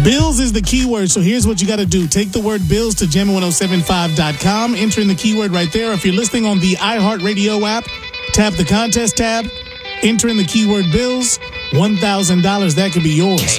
Bills is the keyword, so here's what you got to do. Take the word bills to jammin1075.com, enter in the keyword right there. If you're listening on the iHeartRadio app, tap the contest tab, enter in the keyword bills, $1,000, that could be yours.